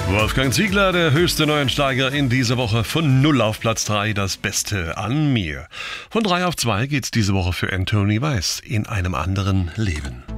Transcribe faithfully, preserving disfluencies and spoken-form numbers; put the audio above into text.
Wolfgang Ziegler, der höchste Neuensteiger in dieser Woche, von null auf Platz drei, das Beste an mir. Von drei auf zwei geht's diese Woche für Anthony Weiss, in einem anderen Leben.